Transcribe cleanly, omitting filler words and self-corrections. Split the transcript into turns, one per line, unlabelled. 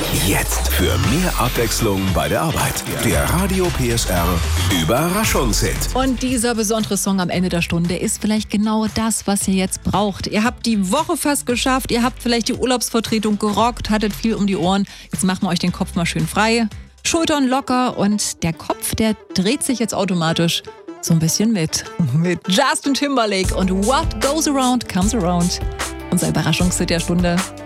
Jetzt für mehr Abwechslung bei der Arbeit. Der Radio PSR Überraschungshit.
Und dieser besondere Song am Ende der Stunde ist vielleicht genau das, was ihr jetzt braucht. Ihr habt die Woche fast geschafft, ihr habt vielleicht die Urlaubsvertretung gerockt, hattet viel um die Ohren. Jetzt machen wir euch den Kopf mal schön frei, Schultern locker und der Kopf, der dreht sich jetzt automatisch so ein bisschen mit Justin Timberlake und What Goes Around Comes Around. Unser Überraschungshit der Stunde.